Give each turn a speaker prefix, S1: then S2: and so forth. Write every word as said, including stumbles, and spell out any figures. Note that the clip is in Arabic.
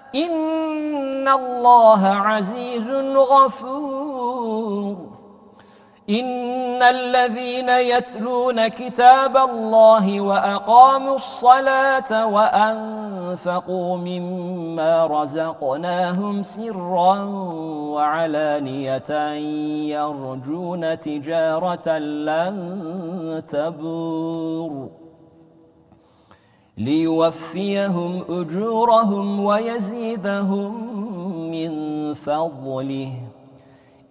S1: إن الله عزيز غفور. إن الذين يتلون كتاب الله وأقاموا الصلاة وأنفقوا مما رزقناهم سرا وعلانية يرجون تجارة لن تبور ليوفيهم أجورهم ويزيدهم من فضله